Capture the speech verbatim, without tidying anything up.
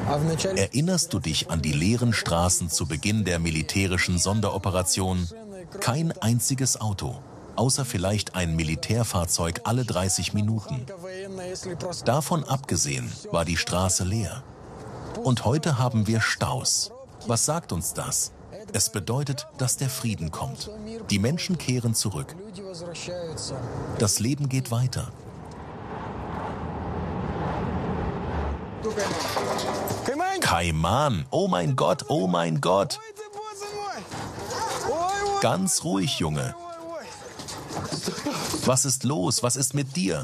Erinnerst du dich an die leeren Straßen zu Beginn der militärischen Sonderoperation? Kein einziges Auto, außer vielleicht ein Militärfahrzeug alle dreißig Minuten. Davon abgesehen war die Straße leer. Und heute haben wir Staus. Was sagt uns das? Es bedeutet, dass der Frieden kommt. Die Menschen kehren zurück. Das Leben geht weiter. Kaiman, oh mein Gott, oh mein Gott. Ganz ruhig, Junge. Was ist los? Was ist mit dir?